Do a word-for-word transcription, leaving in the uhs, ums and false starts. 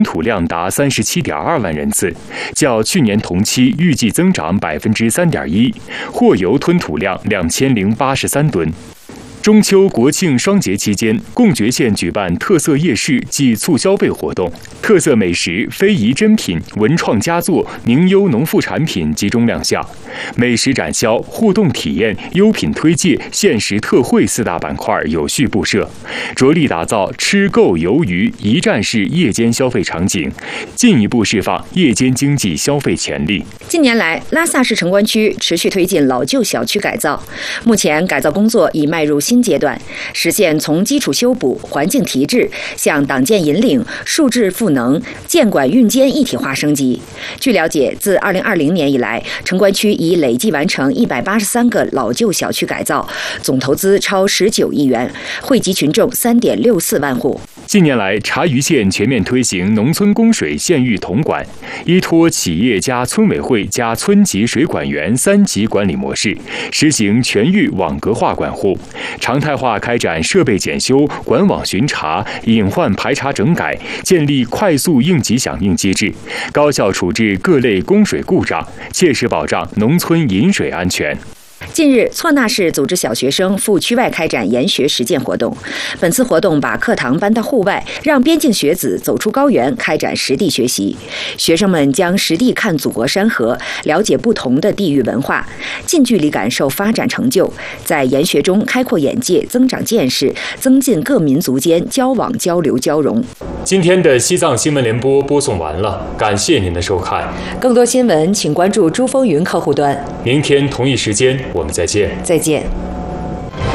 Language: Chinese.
吐量达三十七点二万人次，较去年同期预计增长百分之三点一，货油吞吐量两千零八十三吨。中秋国庆双节期间，贡觉县举办特色夜市暨促消费活动，特色美食、非遗珍品、文创佳作、名优农副产品集中亮相，美食展销、互动体验、优品推介、限时特惠四大板块有序布设，着力打造吃购游娱一站式夜间消费场景，进一步释放夜间经济消费潜力。 近年来，拉萨市城关区持续推进老旧小区改造，目前改造工作已迈入新阶段，实现从基础修补、环境提质向党建引领、数质赋能、建管运监一体化升级。据了解，自二零二零年以来，城关区已累计完成一百八十三个老旧小区改造，总投资超十九亿元，惠及群众三点六四万户。 近年来，察隅县全面推行农村供水县域统管，依托企业加村委会加村级水管员三级管理模式，实行全域网格化管护，常态化开展设备检修、管网巡查、隐患排查整改，建立快速应急响应机制，高效处置各类供水故障，切实保障农村饮水安全。 近日，错那市组织小学生赴区外开展研学实践活动。本次活动把课堂搬到户外，让边境学子走出高原，开展实地学习。学生们将实地看祖国山河，了解不同的地域文化，近距离感受发展成就，在研学中开阔眼界、增长见识，增进各民族间交往、交流、交融。 今天的西藏新闻联播播送完了，感谢您的收看。 更多新闻，请关注珠风云客户端。 明天同一时间，我们再见。 再见。